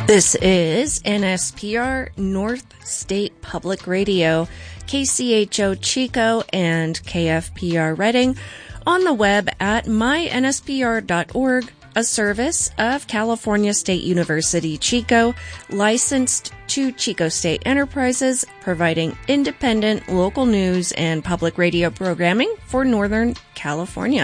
This is NSPR North State Public Radio, KCHO Chico and KFPR Redding, on the web at mynspr.org, a service of California State University Chico, licensed to Chico State Enterprises, providing independent local news and public radio programming for Northern California.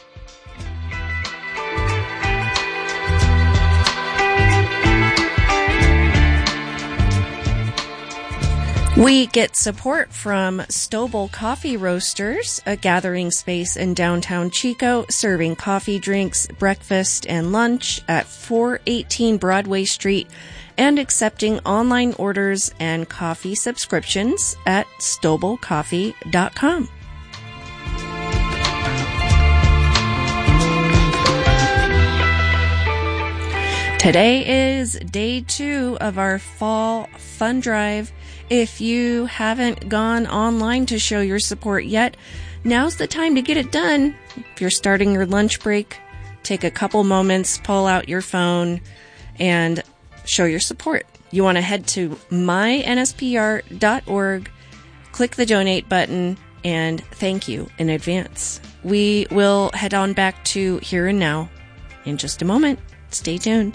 We get support from Stobel Coffee Roasters, a gathering space in downtown Chico, serving coffee, drinks, breakfast, and lunch at 418 Broadway Street, and accepting online orders and coffee subscriptions at stobelcoffee.com. Today is day 2 of our fall fund drive. If you haven't gone online to show your support yet, now's the time to get it done. If you're starting your lunch break, take a couple moments, pull out your phone, and show your support. You want to head to mynspr.org, click the donate button, and thank you in advance. We will head on back to Here and Now in just a moment. Stay tuned.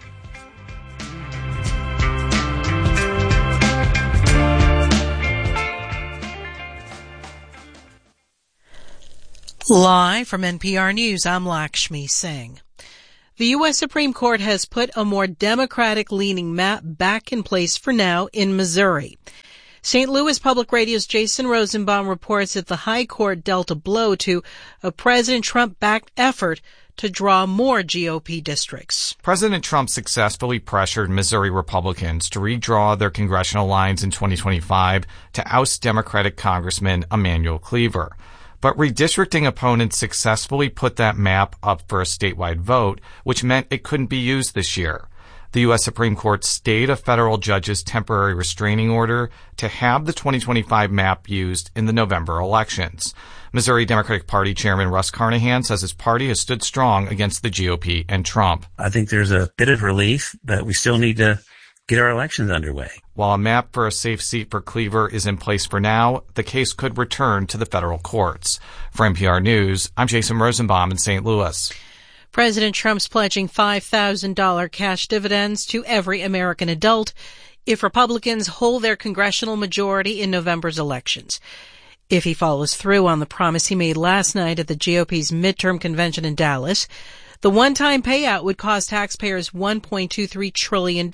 Live from NPR News, I'm Lakshmi Singh. The U.S. Supreme Court has put a more Democratic-leaning map back in place for now in Missouri. St. Louis Public Radio's Jason Rosenbaum reports that the High Court dealt a blow to a President Trump-backed effort to draw more GOP districts. President Trump successfully pressured Missouri Republicans to redraw their congressional lines in 2025 to oust Democratic Congressman Emanuel Cleaver. But redistricting opponents successfully put that map up for a statewide vote, which meant it couldn't be used this year. The U.S. Supreme Court stayed a federal judge's temporary restraining order to have the 2025 map used in the November elections. Missouri Democratic Party Chairman Russ Carnahan says his party has stood strong against the GOP and Trump. I think there's a bit of relief, but we still need to get our elections underway. While a map for a safe seat for Cleaver is in place for now, the case could return to the federal courts. For NPR News, I'm Jason Rosenbaum in St. Louis. President Trump's pledging $5,000 cash dividends to every American adult if Republicans hold their congressional majority in November's elections. If he follows through on the promise he made last night at the GOP's midterm convention in Dallas, the one-time payout would cost taxpayers $1.23 trillion,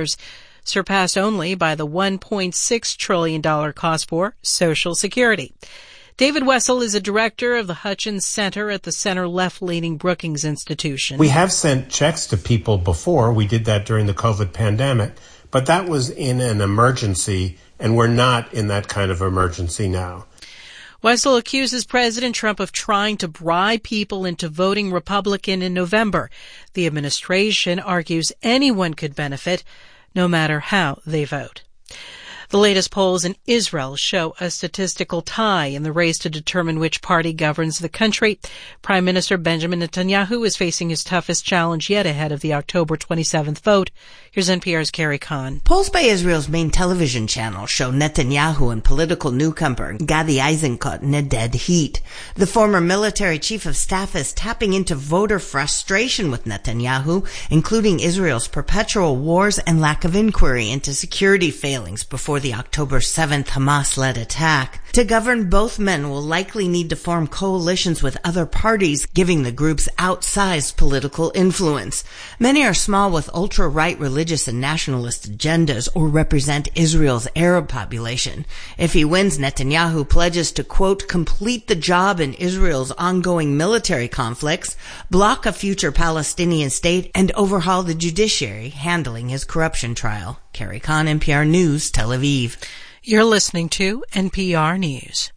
surpassed only by the $1.6 trillion cost for Social Security. David Wessel is a director of the Hutchins Center at the center-left-leaning Brookings Institution. We have sent checks to people before. We did that during the COVID pandemic, but that was in an emergency, and we're not in that kind of emergency now. Wessel accuses President Trump of trying to bribe people into voting Republican in November. The administration argues anyone could benefit, no matter how they vote. The latest polls in Israel show a statistical tie in the race to determine which party governs the country. Prime Minister Benjamin Netanyahu is facing his toughest challenge yet ahead of the October 27th vote. Here's NPR's Carrie Kahn. Polls by Israel's main television channel show Netanyahu and political newcomer Gadi Eisenkot in a dead heat. The former military chief of staff is tapping into voter frustration with Netanyahu, including Israel's perpetual wars and lack of inquiry into security failings before the October 7th Hamas-led attack. To govern, both men will likely need to form coalitions with other parties, giving the groups outsized political influence. Many are small with ultra-right religious and nationalist agendas or represent Israel's Arab population. If he wins, Netanyahu pledges to, quote, complete the job in Israel's ongoing military conflicts, block a future Palestinian state, and overhaul the judiciary, handling his corruption trial. Carrie Kahn, NPR News, Tel Aviv. You're listening to NPR News.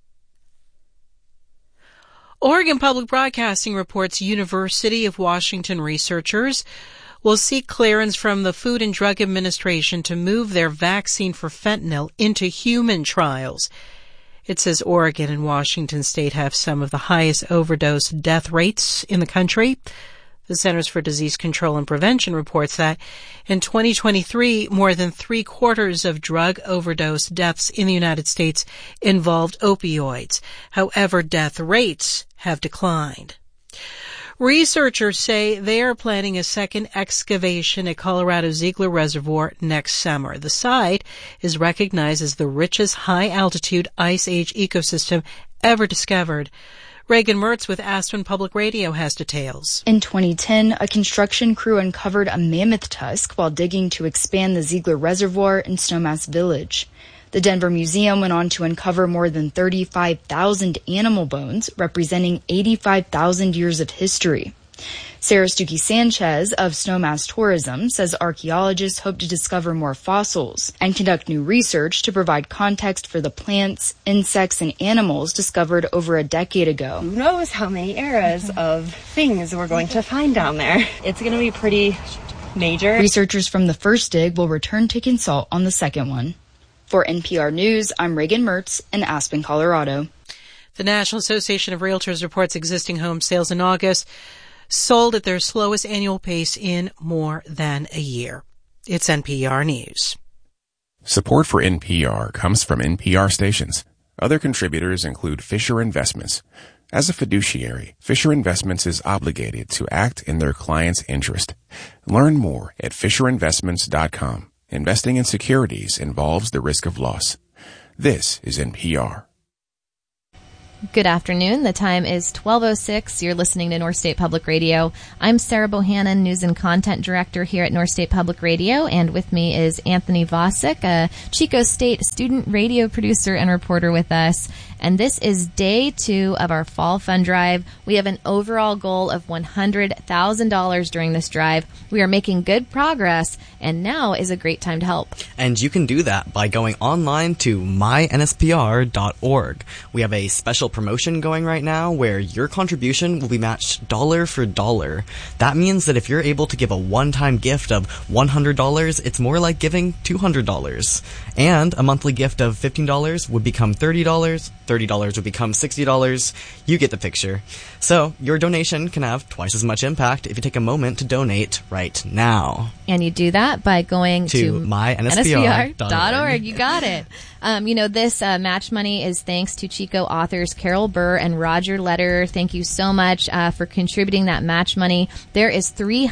Oregon Public Broadcasting reports University of Washington researchers will seek clearance from the Food and Drug Administration to move their vaccine for fentanyl into human trials. It says Oregon and Washington State have some of the highest overdose death rates in the country. The Centers for Disease Control and Prevention reports that in 2023, more than 3/4 of drug overdose deaths in the United States involved opioids. However, death rates have declined. Researchers say they are planning a second excavation at Colorado's Ziegler Reservoir next summer. The site is recognized as the richest high-altitude Ice Age ecosystem ever discovered. Reagan Mertz with Aspen Public Radio has details. In 2010, a construction crew uncovered a mammoth tusk while digging to expand the Ziegler Reservoir in Snowmass Village. The Denver Museum went on to uncover more than 35,000 animal bones, representing 85,000 years of history. Sarah Stuckey Sanchez of Snowmass Tourism says archaeologists hope to discover more fossils and conduct new research to provide context for the plants, insects, and animals discovered over a decade ago. Who knows how many eras of things we're going to find down there. It's going to be pretty major. Researchers from the first dig will return to consult on the second one. For NPR News, I'm Reagan Mertz in Aspen, Colorado. The National Association of Realtors reports existing home sales in August sold at their slowest annual pace in more than a year. It's NPR News. Support for NPR comes from NPR stations. Other contributors include Fisher Investments. As a fiduciary, Fisher Investments is obligated to act in their client's interest. Learn more at FisherInvestments.com. Investing in securities involves the risk of loss. This is NPR. Good afternoon. The time is 12:06. You're listening to North State Public Radio. I'm Sarah Bohannon, News and Content Director here at North State Public Radio, and with me is Anthony Vosick, a Chico State student radio producer and reporter with us. And this is day 2 of our Fall Fund Drive. We have an overall goal of $100,000 during this drive. We are making good progress, and now is a great time to help. And you can do that by going online to mynspr.org. We have a special promotion going right now where your contribution will be matched dollar for dollar. That means that if you're able to give a one-time gift of $100, it's more like giving $200. And a monthly gift of $15 would become $30. $30 would become $60. You get the picture. So your donation can have twice as much impact if you take a moment to donate right now. And you do that by going to mynspr.org. You got it. This match money is thanks to Chico authors Carol Burr and Roger Lederer. Thank you so much for contributing that match money. There is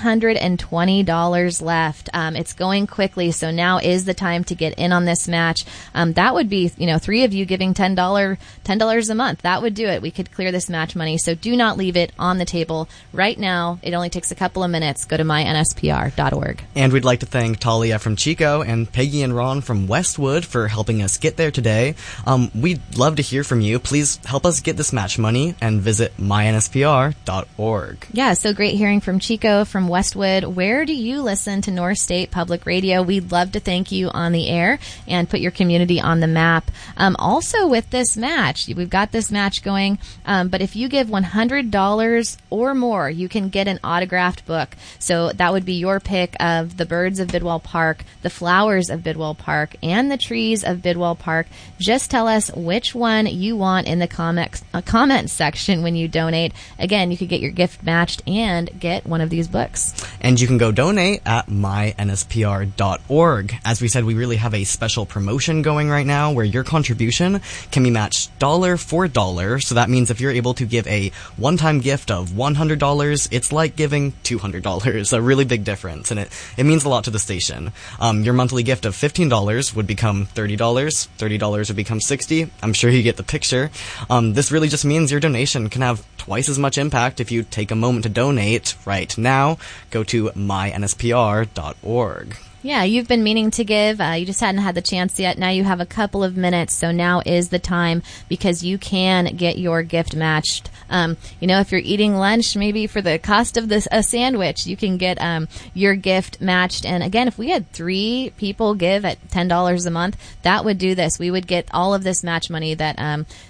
$320 left. It's going quickly, so now is the time to get in on this match. That would be, 3 of you giving $10 a month. That would do it. We could clear this match money, so do not leave it on the table right now. It only takes a couple of minutes. Go to mynspr.org. And we'd like to thank Talia from Chico and Peggy and Ron from Westwood for helping us get there today. We'd love to hear from you. Please help us get this match money and visit mynspr.org. Yeah, so great hearing from Chico from Westwood. Where do you listen to North State Public Radio? We'd love to thank you on the air and put your community on the map. Also with this match, we've got this match going, but if you give $100 or more, you can get an autographed book. So that would be your pick of The Birds of Bidwell Park, The Flowers of Bidwell Park, and The Trees of Bidwell Park. Just tell us which one you want in the comment section when you donate. Again, you could get your gift matched and get one of these books. And you can go donate at mynspr.org. As we said, we really have a special promotion going right now where your contribution can be matched dollar for dollar. So that means if you're able to give a one-time gift of $100, it's like giving $200. A really big difference, and it means a lot to the station. Your monthly gift of $15 would become $30. $30 would become $60. I'm sure you get the picture. This really just means your donation can have twice as much impact if you take a moment to donate right now. Go to mynspr.org. Yeah, you've been meaning to give. You just hadn't had the chance yet. Now you have a couple of minutes, so now is the time because you can get your gift matched. If you're eating lunch, maybe for the cost of a sandwich, you can get your gift matched. And again, if we had 3 people give at $10 a month, that would do this. We would get all of this match money that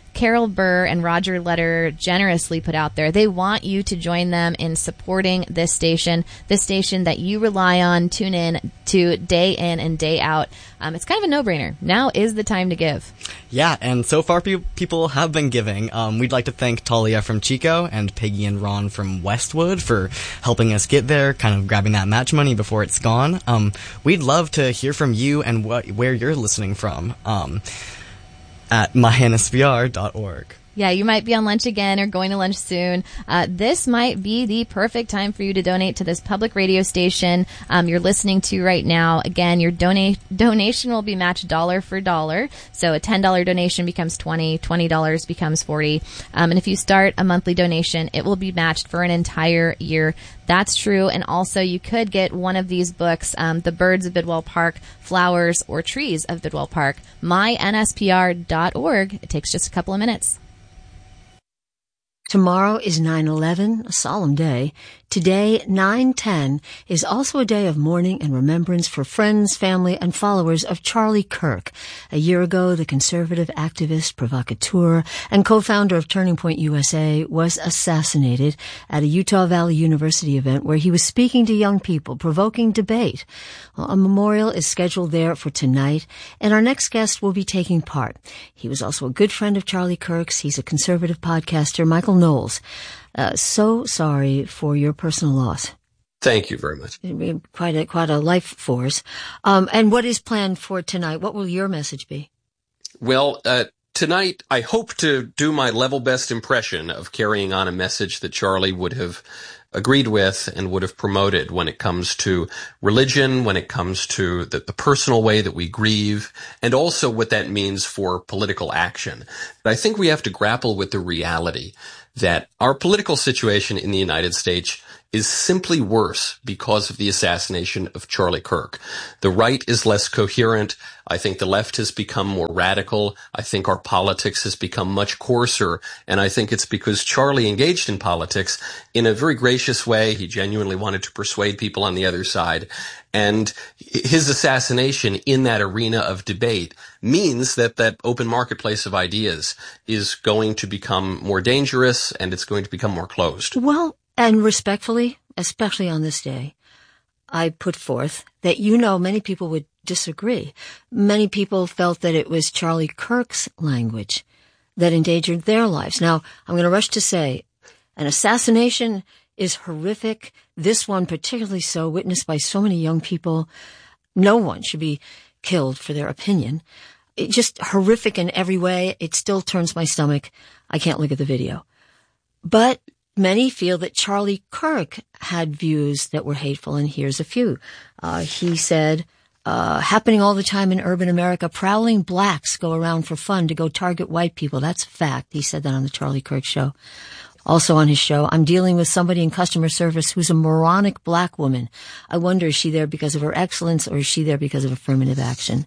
Carol Burr and Roger Letter generously put out there. They want you to join them in supporting this station that you rely on, tune in to day in and day out. It's kind of a no-brainer. Now is the time to give. Yeah, and so far people have been giving. We'd like to thank Talia from Chico and Peggy and Ron from Westwood for helping us get there, kind of grabbing that match money before it's gone. We'd love to hear from you and where you're listening from at mynsvr.org. Yeah, you might be on lunch again or going to lunch soon. This might be the perfect time for you to donate to this public radio station you're listening to right now. Again, your donation will be matched dollar for dollar. So a $10 donation becomes $20, $20 becomes $40. And if you start a monthly donation, it will be matched for an entire year. That's true. And also you could get one of these books, The Birds of Bidwell Park, Flowers or Trees of Bidwell Park, mynspr.org. It takes just a couple of minutes. Tomorrow is 9/11, a solemn day. Today, 9/10, is also a day of mourning and remembrance for friends, family, and followers of Charlie Kirk. A year ago, the conservative activist, provocateur, and co-founder of Turning Point USA was assassinated at a Utah Valley University event where he was speaking to young people, provoking debate. Well, a memorial is scheduled there for tonight, and our next guest will be taking part. He was also a good friend of Charlie Kirk's. He's a conservative podcaster, Michael Knowles. So sorry for your personal loss. Thank you very much. Quite a life force. And what is planned for tonight? What will your message be? Well, tonight I hope to do my level best impression of carrying on a message that Charlie would have agreed with and would have promoted when it comes to religion, when it comes to the personal way that we grieve, and also what that means for political action. But I think we have to grapple with the reality that our political situation in the United States is simply worse because of the assassination of Charlie Kirk. The right is less coherent. I think the left has become more radical. I think our politics has become much coarser. And I think it's because Charlie engaged in politics in a very gracious way. He genuinely wanted to persuade people on the other side. And his assassination in that arena of debate means that that open marketplace of ideas is going to become more dangerous and it's going to become more closed. Well, and respectfully, especially on this day, I put forth that many people would disagree. Many people felt that it was Charlie Kirk's language that endangered their lives. Now, I'm going to rush to say an assassination is horrific. This one particularly so, witnessed by so many young people. No one should be killed for their opinion. It's just horrific in every way. It still turns my stomach. I can't look at the video. But many feel that Charlie Kirk had views that were hateful, and here's a few. He said, happening all the time in urban America, prowling blacks go around for fun to go target white people. That's a fact. He said that on the Charlie Kirk show. Also on his show, I'm dealing with somebody in customer service who's a moronic black woman. I wonder, is she there because of her excellence or is she there because of affirmative action?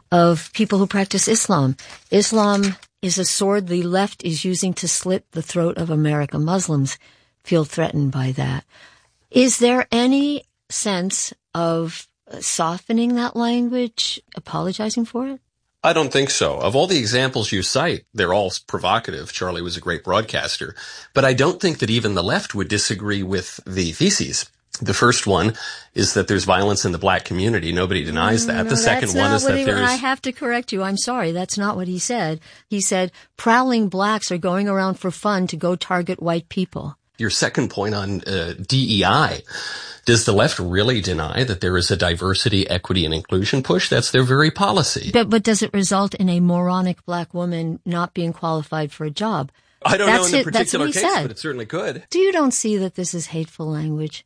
Of people who practice Islam. Islam is a sword the left is using to slit the throat of America. Muslims feel threatened by that. Is there any sense of softening that language, apologizing for it? I don't think so. Of all the examples you cite, they're all provocative. Charlie was a great broadcaster. But I don't think that even the left would disagree with the theses. The first one is that there's violence in the black community. Nobody denies that. The second one is that there's... I have to correct you. I'm sorry. That's not what he said. He said prowling blacks are going around for fun to go target white people. Your second point on DEI. Does the left really deny that there is a diversity, equity, and inclusion push? That's their very policy. But does it result in a moronic black woman not being qualified for a job? I don't know in the particular case, but it certainly could. You don't see that this is hateful language?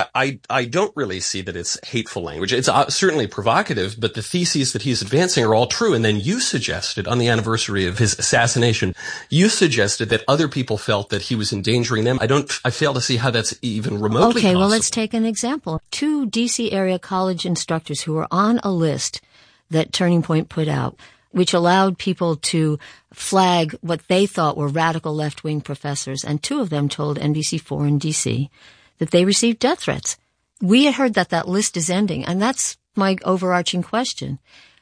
I don't really see that it's hateful language. It's certainly provocative, but the theses that he's advancing are all true. And then you suggested on the anniversary of his assassination, you suggested that other people felt that he was endangering them. I fail to see how that's even remotely possible. Well, let's take an example. 2 D.C. area college instructors who were on a list that Turning Point put out, which allowed people to flag what they thought were radical left-wing professors. And 2 of them told NBC4 in D.C. that they received death threats. We had heard that list is ending, and that's my overarching question.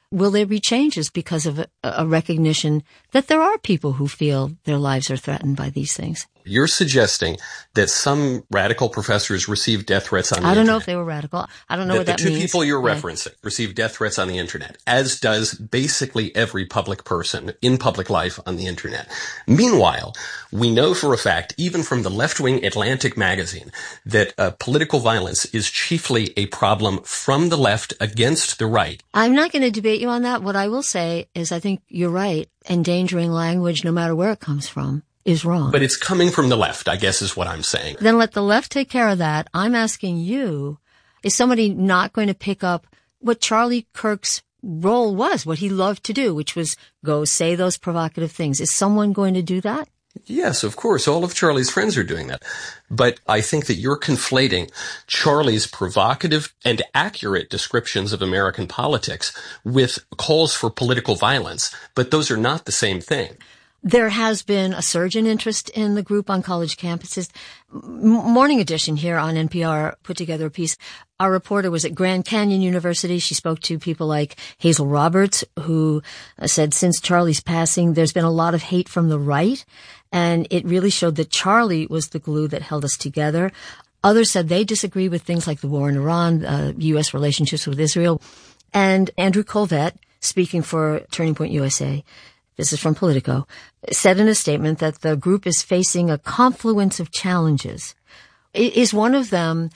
Will there be changes because of a recognition that there are people who feel their lives are threatened by these things? You're suggesting that some radical professors received death threats on the internet. I don't know if they were radical. I don't know what that means. The two people you're referencing received death threats on the internet, as does basically every public person in public life on the internet. Meanwhile, we know for a fact, even from the left-wing Atlantic magazine, that political violence is chiefly a problem from the left against the right. I'm not going to debate you on that. What I will say is I think you're right. Endangering language, no matter where it comes from, is wrong. But it's coming from the left, I guess is what I'm saying. Then let the left take care of that. I'm asking you, is somebody not going to pick up what Charlie Kirk's role was, what he loved to do, which was go say those provocative things? Is someone going to do that? Yes, of course. All of Charlie's friends are doing that. But I think that you're conflating Charlie's provocative and accurate descriptions of American politics with calls for political violence. But those are not the same thing. There has been a surge in interest in the group on college campuses. Morning Edition here on NPR put together a piece. Our reporter was at Grand Canyon University. She spoke to people like Hazel Roberts, who said since Charlie's passing, there's been a lot of hate from the right. And it really showed that Charlie was the glue that held us together. Others said they disagree with things like the war in Iran, U.S. relationships with Israel. And Andrew Colvett, speaking for Turning Point USA, this is from Politico, said in a statement that the group is facing a confluence of challenges. Is one of them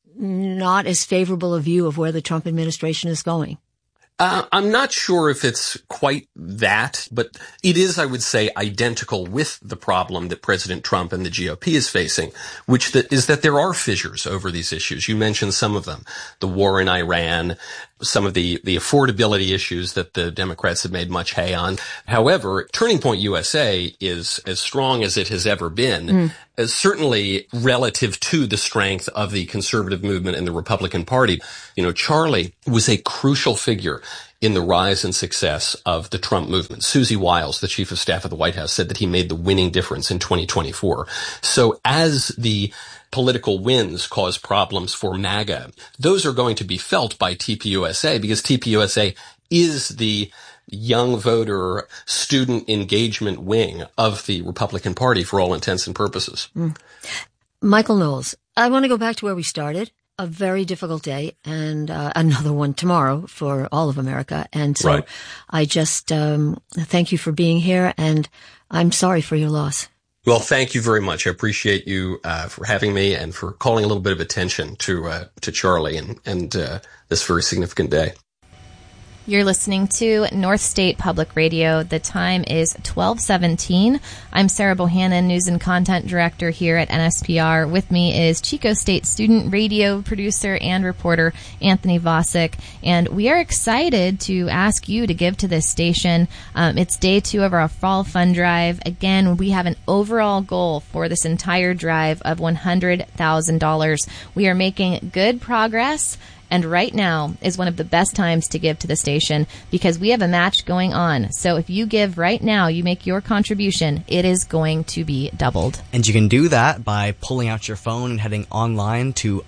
not as favorable a view of where the Trump administration is going? I'm not sure if it's quite that, but it is, I would say, identical with the problem that President Trump and the GOP is facing, which is that there are fissures over these issues. You mentioned some of them, the war in Iran, some of the affordability issues that the Democrats have made much hay on. However, Turning Point USA is as strong as it has ever been, certainly relative to the strength of the conservative movement and the Republican Party. You know, Charlie was a crucial figure in the rise and success of the Trump movement. Susie Wiles, the chief of staff of the White House, said that he made the winning difference in 2024. So as the political wins cause problems for MAGA, those are going to be felt by TPUSA because TPUSA is the young voter student engagement wing of the Republican Party for all intents and purposes. Michael Knowles, I want to go back to where we started. A very difficult day and another one tomorrow for all of America. And so right. I just thank you for being here, and I'm sorry for your loss. Well, thank you very much. I appreciate you for having me and for calling a little bit of attention to Charlie and this very significant day. You're listening to North State Public Radio. The time is 12:17. I'm Sarah Bohannon, News and Content Director here at NSPR. With me is Chico State student radio producer and reporter Anthony Vosick. And we are excited to ask you to give to this station. It's day 2 of our Fall Fund Drive. Again, we have an overall goal for this entire drive of $100,000. We are making good progress. And right now is one of the best times to give to the station because we have a match going on. So if you give right now, you make your contribution, it is going to be doubled. And you can do that by pulling out your phone and heading online to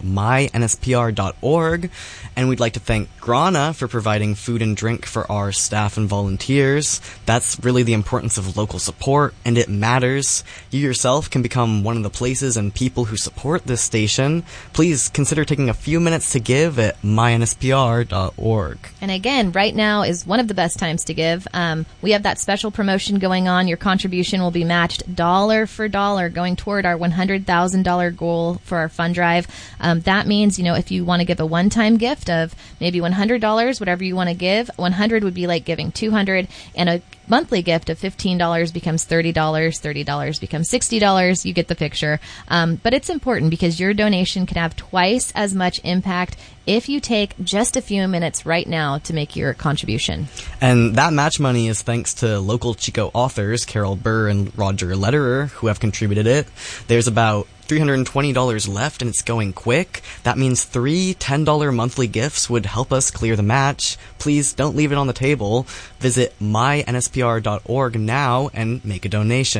mynspr.org. And we'd like to thank Grana for providing food and drink for our staff and volunteers. That's really the importance of local support, and it matters. You yourself can become one of the places and people who support this station. Please consider taking a few minutes to give at mynspr.org. And again, right now is one of the best times to give. We have that special promotion going on. Your contribution will be matched dollar for dollar going toward our $100,000 goal for our fund drive. That means, if you want to give a one-time gift of maybe $100, whatever you want to give, $100 would be like giving $200, and a monthly gift of $15 becomes $30, $30 becomes $60. You get the picture. But it's important because your donation can have twice as much impact if you take just a few minutes right now to make your contribution. And that match money is thanks to local Chico authors, Carol Burr and Roger Lederer, who have contributed it. There's about $320 left, and it's going quick. That means 3 $10 monthly gifts would help us clear the match. Please don't leave it on the table. Visit mynspr.org now and make a donation.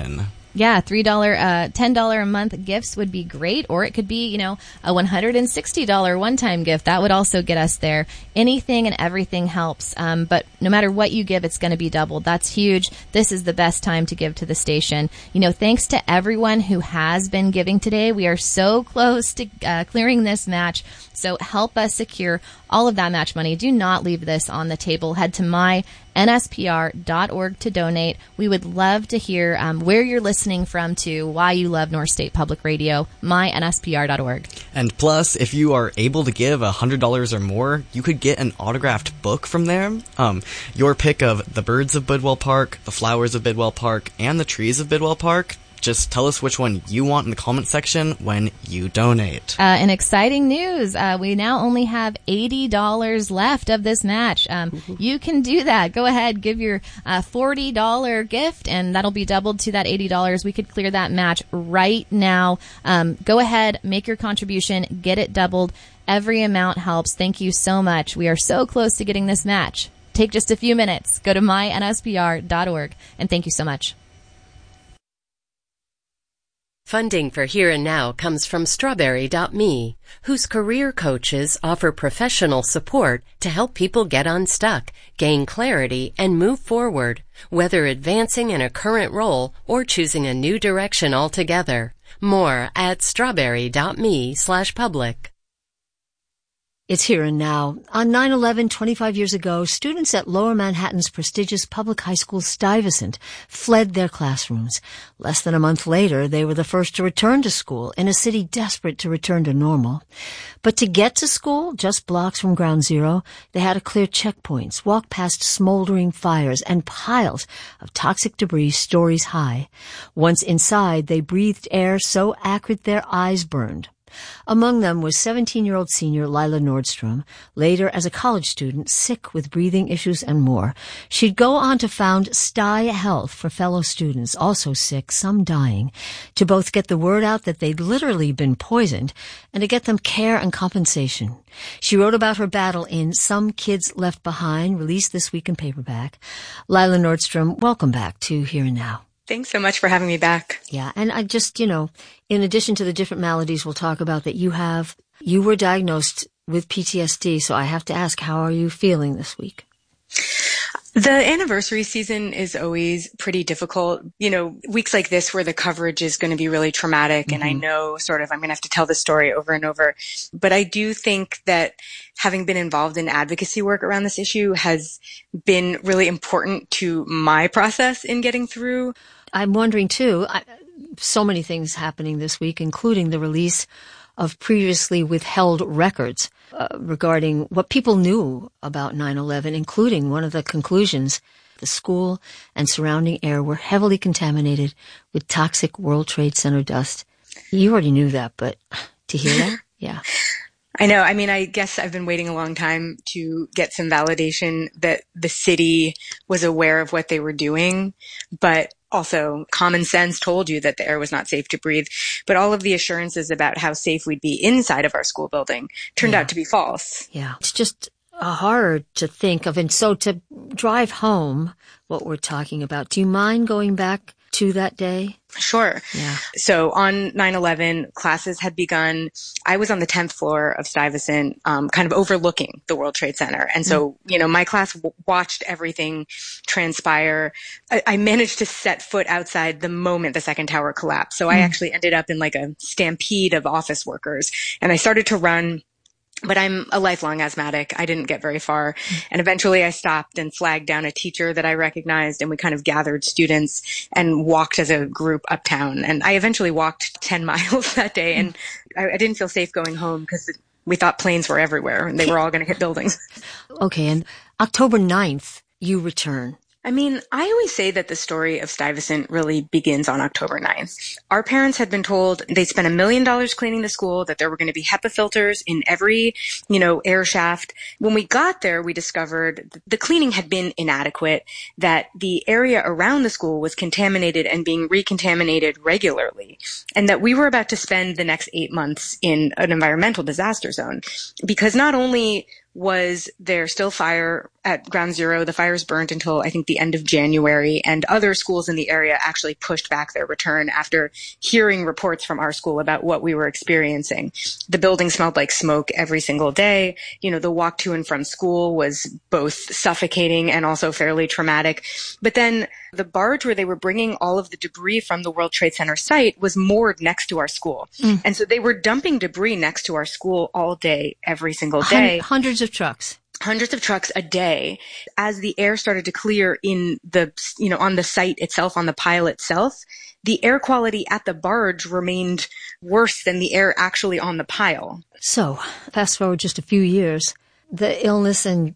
Yeah, $3, $10 a month gifts would be great, or it could be, a $160 one-time gift. That would also get us there. Anything and everything helps. But no matter what you give, it's going to be doubled. That's huge. This is the best time to give to the station. Thanks to everyone who has been giving today. We are so close to clearing this match. So help us secure all of that match money. Do not leave this on the table. Head to mynspr.org to donate. We would love to hear where you're listening from to, why you love North State Public Radio, mynspr.org. And plus, if you are able to give $100 or more, you could get an autographed book from there. Your pick of The Birds of Bidwell Park, The Flowers of Bidwell Park, and The Trees of Bidwell Park. Just tell us which one you want in the comment section when you donate. And exciting news. We now only have $80 left of this match. You can do that. Go ahead, give your $40 gift, and that'll be doubled to that $80. We could clear that match right now. Go ahead, make your contribution, get it doubled. Every amount helps. Thank you so much. We are so close to getting this match. Take just a few minutes. Go to mynspr.org, and thank you so much. Funding for Here and Now comes from Strawberry.me, whose career coaches offer professional support to help people get unstuck, gain clarity, and move forward, whether advancing in a current role or choosing a new direction altogether. More at strawberry.me/public. It's Here and Now. On 9/11, 25 years ago, students at Lower Manhattan's prestigious public high school Stuyvesant fled their classrooms. Less than a month later, they were the first to return to school in a city desperate to return to normal. But to get to school, just blocks from Ground Zero, they had to clear checkpoints, walk past smoldering fires and piles of toxic debris stories high. Once inside, they breathed air so acrid their eyes burned. Among them was 17-year-old senior Lila Nordstrom, later as a college student, sick with breathing issues and more. She'd go on to found Stye Health for fellow students, also sick, some dying, to both get the word out that they'd literally been poisoned and to get them care and compensation. She wrote about her battle in Some Kids Left Behind, released this week in paperback. Lila Nordstrom, welcome back to Here and Now. Thanks so much for having me back. Yeah, and I just, in addition to the different maladies we'll talk about that you were diagnosed with PTSD, so I have to ask, how are you feeling this week? The anniversary season is always pretty difficult. Weeks like this where the coverage is going to be really traumatic, and I know I'm going to have to tell the story over and over. But I do think that having been involved in advocacy work around this issue has been really important to my process in getting through. I'm wondering, too, so many things happening this week, including the release of previously withheld records regarding what people knew about 9/11, including one of the conclusions, the school and surrounding air were heavily contaminated with toxic World Trade Center dust. You already knew that, but to hear that? Yeah. I know. I mean, I guess I've been waiting a long time to get some validation that the city was aware of what they were doing, but also common sense told you that the air was not safe to breathe. But all of the assurances about how safe we'd be inside of our school building turned out to be false. Yeah. It's just a horror to think of. And so to drive home what we're talking about, do you mind going back to that day? Sure. Yeah. So on 9/11, classes had begun. I was on the 10th floor of Stuyvesant, kind of overlooking the World Trade Center. And so, my class watched everything transpire. I managed to set foot outside the moment the second tower collapsed. So I actually ended up in like a stampede of office workers, and I started to run. But I'm a lifelong asthmatic. I didn't get very far. And eventually I stopped and flagged down a teacher that I recognized, and we kind of gathered students and walked as a group uptown. And I eventually walked 10 miles that day, and I didn't feel safe going home because we thought planes were everywhere and they were all going to hit buildings. Okay, and October 9th, you return. I mean, I always say that the story of Stuyvesant really begins on October 9th. Our parents had been told they'd spent $1 million cleaning the school, that there were going to be HEPA filters in every, air shaft. When we got there, we discovered the cleaning had been inadequate, that the area around the school was contaminated and being recontaminated regularly, and that we were about to spend the next 8 months in an environmental disaster zone. Because not only was there's still fire at Ground Zero. The fires burned until I think the end of January, and other schools in the area actually pushed back their return after hearing reports from our school about what we were experiencing. The building smelled like smoke every single day. The walk to and from school was both suffocating and also fairly traumatic. But then the barge where they were bringing all of the debris from the World Trade Center site was moored next to our school. And so they were dumping debris next to our school all day, every single day. Hundreds of trucks a day. As the air started to clear in the, on the site itself, on the pile itself, the air quality at the barge remained worse than the air actually on the pile. So, fast forward just a few years, the illness and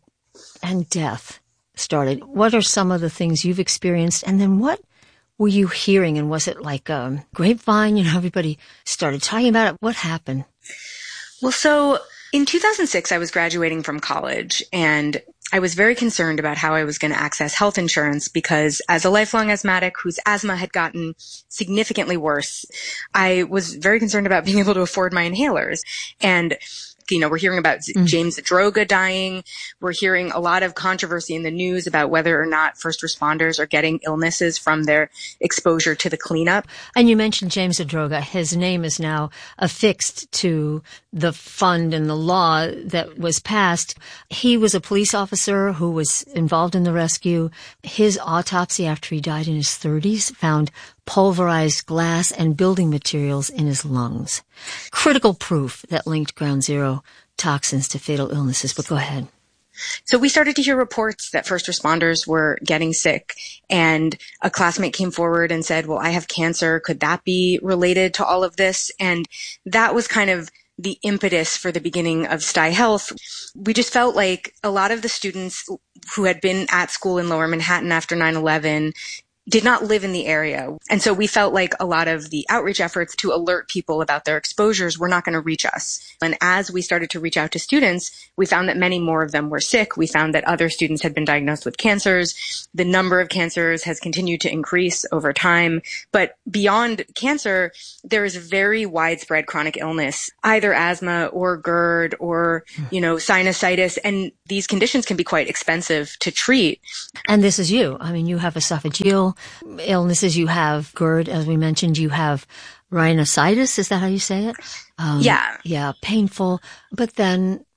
death started. What are some of the things you've experienced? And then what were you hearing? And was it like a grapevine? Everybody started talking about it. What happened? Well, so in 2006, I was graduating from college, and I was very concerned about how I was going to access health insurance because as a lifelong asthmatic whose asthma had gotten significantly worse, I was very concerned about being able to afford my inhalers. And we're hearing about James Zadroga dying. We're hearing a lot of controversy in the news about whether or not first responders are getting illnesses from their exposure to the cleanup. And you mentioned James Zadroga. His name is now affixed to the fund and the law that was passed. He was a police officer who was involved in the rescue. His autopsy after he died in his 30s found pulverized glass and building materials in his lungs. Critical proof that linked Ground Zero toxins to fatal illnesses. But go ahead. So we started to hear reports that first responders were getting sick, and a classmate came forward and said, well, I have cancer. Could that be related to all of this? And that was kind of the impetus for the beginning of Stye Health. We just felt like a lot of the students who had been at school in Lower Manhattan after 9/11 did not live in the area. And so we felt like a lot of the outreach efforts to alert people about their exposures were not going to reach us. And as we started to reach out to students, we found that many more of them were sick. We found that other students had been diagnosed with cancers. The number of cancers has continued to increase over time. But beyond cancer, there is very widespread chronic illness, either asthma or GERD or, sinusitis. And these conditions can be quite expensive to treat. And this is you. I mean, you have esophageal illnesses, you have GERD, as we mentioned, you have rhinosinusitis. Is that how you say it? Yeah. Yeah, painful. But then,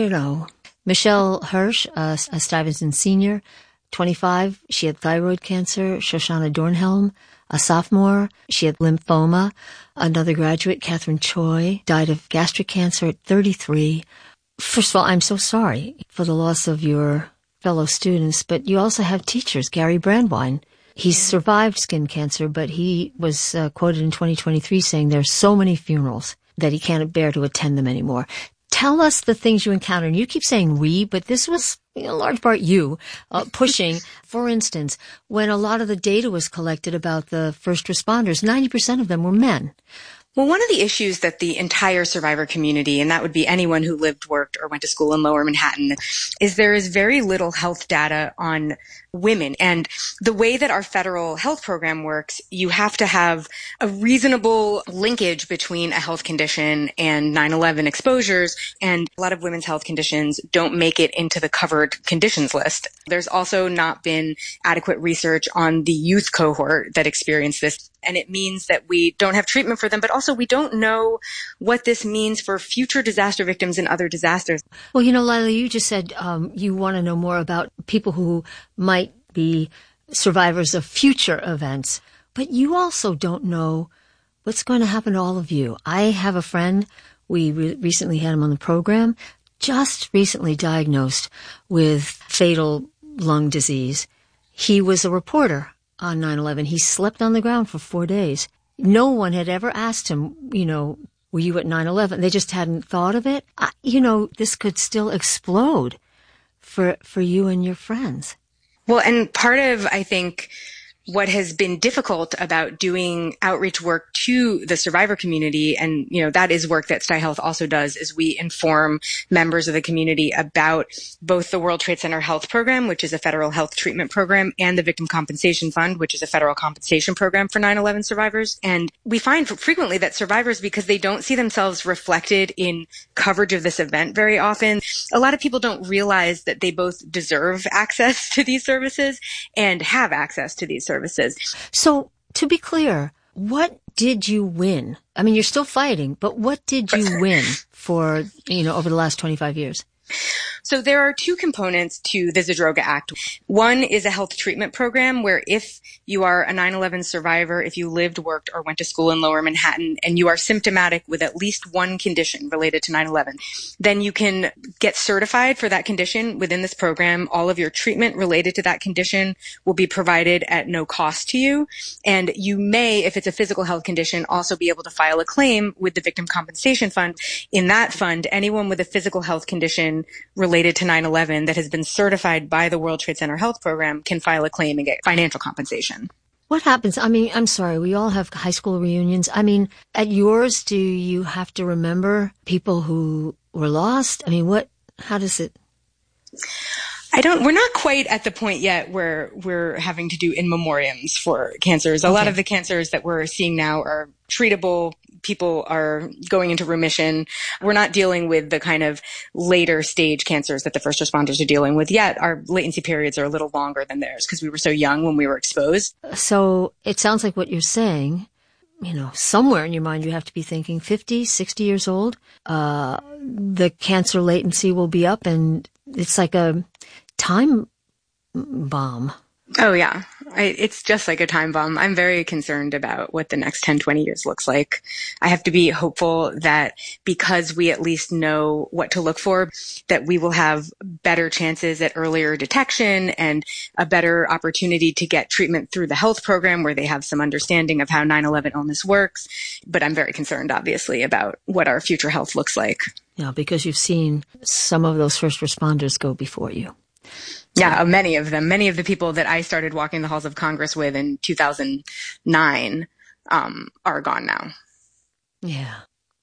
Michelle Hirsch, a Stuyvesant senior, 25, she had thyroid cancer. Shoshana Dornhelm, a sophomore, she had lymphoma. Another graduate, Catherine Choi, died of gastric cancer at 33. First of all, I'm so sorry for the loss of your fellow students, but you also have teachers, Gary Brandwine. He's survived skin cancer, but he was quoted in 2023 saying there's so many funerals that he can't bear to attend them anymore. Tell us the things you encountered. And you keep saying we, but this was in large part you pushing. For instance, when a lot of the data was collected about the first responders, 90% of them were men. Well, one of the issues that the entire survivor community, and that would be anyone who lived, worked, or went to school in Lower Manhattan, is there is very little health data on women. And the way that our federal health program works, you have to have a reasonable linkage between a health condition and 9/11 exposures. And a lot of women's health conditions don't make it into the covered conditions list. There's also not been adequate research on the youth cohort that experienced this. And it means that we don't have treatment for them, but also we don't know what this means for future disaster victims and other disasters. Well, Lila, you just said you want to know more about people who might be survivors of future events, but you also don't know what's going to happen to all of you. I have a friend, we recently had him on the program, just recently diagnosed with fatal lung disease. He was a reporter on 9/11. He slept on the ground for 4 days. No one had ever asked him, were you at 9/11? They just hadn't thought of it. This could still explode for you and your friends. Well, and part of, I think, what has been difficult about doing outreach work to the survivor community, and, that is work that Sty Health also does, is we inform members of the community about both the World Trade Center Health Program, which is a federal health treatment program, and the Victim Compensation Fund, which is a federal compensation program for 9/11 survivors. And we find frequently that survivors, because they don't see themselves reflected in coverage of this event very often, a lot of people don't realize that they both deserve access to these services and have access to these services. So, to be clear, what did you win? I mean, you're still fighting, but what did you win for, over the last 25 years? So there are two components to the Zadroga Act. One is a health treatment program where if you are a 9/11 survivor, if you lived, worked, or went to school in Lower Manhattan, and you are symptomatic with at least one condition related to 9/11, then you can get certified for that condition within this program. All of your treatment related to that condition will be provided at no cost to you. And you may, if it's a physical health condition, also be able to file a claim with the Victim Compensation Fund. In that fund, anyone with a physical health condition related to 9/11 that has been certified by the World Trade Center Health Program can file a claim and get financial compensation. What happens? I mean, I'm sorry, we all have high school reunions. I mean, at yours, do you have to remember people who were lost? I mean, how does it? We're not quite at the point yet where we're having to do in memoriams for cancers. A lot of the cancers that we're seeing now are treatable. People are going into remission. We're not dealing with the kind of later stage cancers that the first responders are dealing with yet. Our latency periods are a little longer than theirs because we were so young when we were exposed. So it sounds like what you're saying, somewhere in your mind you have to be thinking 50, 60 years old, the cancer latency will be up, and it's like a time bomb. Oh, yeah. It's just like a time bomb. I'm very concerned about what the next 10, 20 years looks like. I have to be hopeful that because we at least know what to look for, that we will have better chances at earlier detection and a better opportunity to get treatment through the health program where they have some understanding of how 9/11 illness works. But I'm very concerned, obviously, about what our future health looks like. Yeah, because you've seen some of those first responders go before you. Yeah, many of them. Many of the people that I started walking the halls of Congress with in 2009 are gone now. Yeah.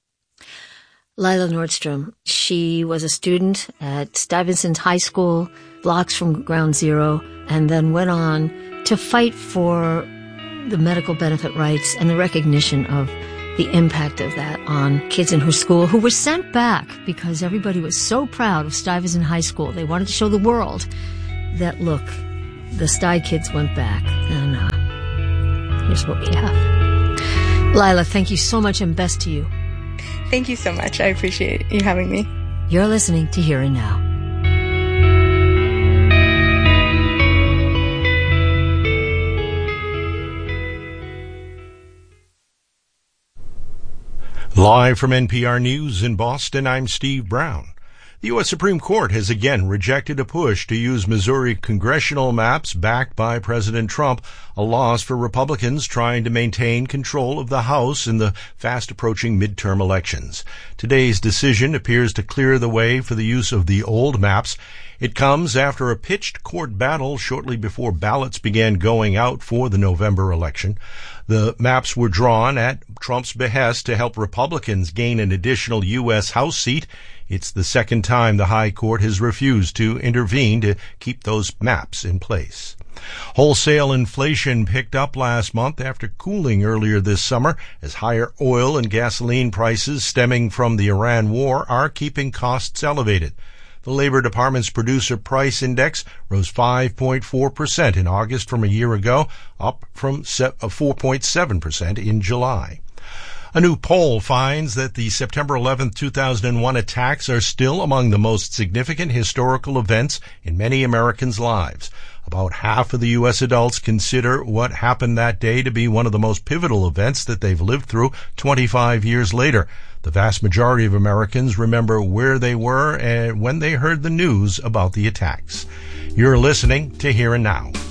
Lila Nordstrom, she was a student at Stuyvesant High School, blocks from Ground Zero, and then went on to fight for the medical benefit rights and the recognition of the impact of that on kids in her school who were sent back because everybody was so proud of Stuyvesant High School. They wanted to show the world that, look, the Sty kids went back, and here's what we have. Lila, thank you so much, and best to you. Thank you so much. I appreciate you having me. You're listening to Here and Now. Live from NPR News in Boston, I'm Steve Brown. The U.S. Supreme Court has again rejected a push to use Missouri congressional maps backed by President Trump, a loss for Republicans trying to maintain control of the House in the fast-approaching midterm elections. Today's decision appears to clear the way for the use of the old maps. It comes after a pitched court battle shortly before ballots began going out for the November election. The maps were drawn at Trump's behest to help Republicans gain an additional U.S. House seat. It's the second time the High Court has refused to intervene to keep those maps in place. Wholesale inflation picked up last month after cooling earlier this summer as higher oil and gasoline prices stemming from the Iran war are keeping costs elevated. The Labor Department's Producer Price Index rose 5.4% in August from a year ago, up from 4.7% in July. A new poll finds that the September 11, 2001 attacks are still among the most significant historical events in many Americans' lives. About half of the U.S. adults consider what happened that day to be one of the most pivotal events that they've lived through 25 years later. The vast majority of Americans remember where they were when they heard the news about the attacks. You're listening to Here and Now.